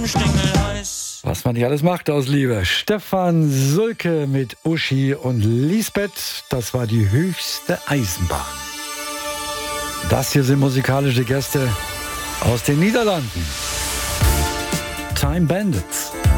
Was man nicht alles macht aus Liebe. Stefan Sulke mit Uschi und Lisbeth. Das war die höchste Eisenbahn. Das hier sind musikalische Gäste aus den Niederlanden. Time Bandits.